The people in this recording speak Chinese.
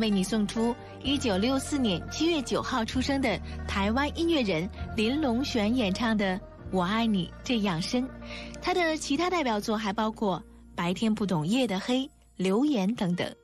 为你送出1964年7月9号出生的台湾音乐人林隆璇演唱的《我爱你这样深》。他的其他代表作还包括《白天不懂夜的黑》、《留言》等等。